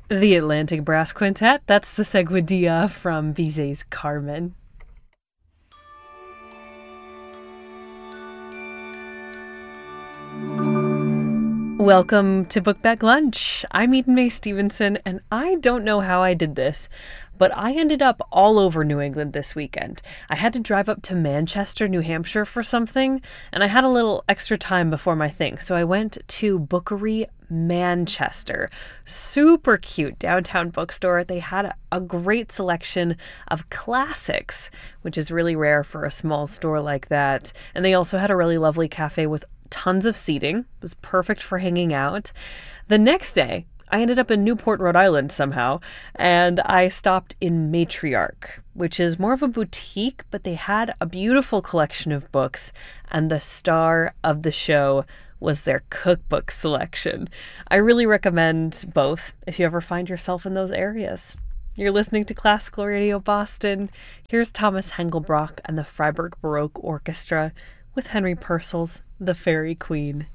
The Atlantic Brass Quintet, that's the Seguidilla from Bizet's Carmen. Welcome to Book Bag Lunch. I'm Eden Mae Stevenson, and I don't know how I did this, but I ended up all over New England this weekend. I had to drive up to Manchester, New Hampshire for something, and I had a little extra time before my thing, so I went to Bookery Manchester. Super cute downtown bookstore. They had a great selection of classics, which is really rare for a small store like that. And they also had a really lovely cafe with tons of seating. It was perfect for hanging out. The next day, I ended up in Newport, Rhode Island somehow, and I stopped in Matriarch, which is more of a boutique, but they had a beautiful collection of books, and the star of the show was their cookbook selection. I really recommend both if you ever find yourself in those areas. You're listening to Classical Radio Boston. Here's Thomas Hengelbrock and the Freiburg Baroque Orchestra with Henry Purcell's The Fairy Queen.